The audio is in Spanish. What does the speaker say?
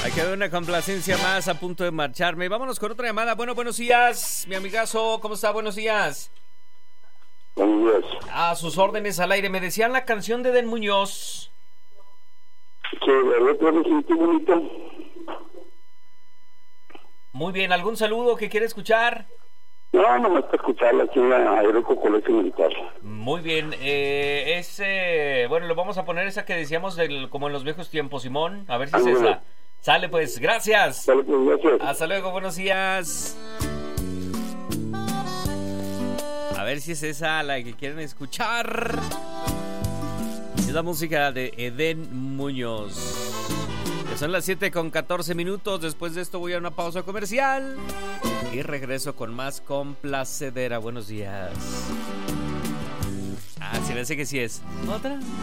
Hay que ver una complacencia más a punto de marcharme. Vámonos con otra llamada. Bueno, buenos días, mi amigazo. ¿Cómo está? Buenos días. Buenos días. A sus órdenes al aire. Me decían la canción de Den Muñoz. Que verdad que me sentí bonito. Muy bien, ¿algún saludo que quiere escuchar? No, nomás para escucharla aquí en la Aeroco Colegio Militar. Muy bien, bueno, lo vamos a poner esa que decíamos como en los viejos tiempos, Simón. A ver si es esa. Sale pues, gracias. Sale pues, gracias. Hasta luego, buenos días. A ver si es esa la que quieren escuchar. Es la música de Eden Muñoz. Que son las 7:14. Después de esto voy a una pausa comercial y regreso con más complacedera. Buenos días. Ah, se me hace que sí es. ¿Otra?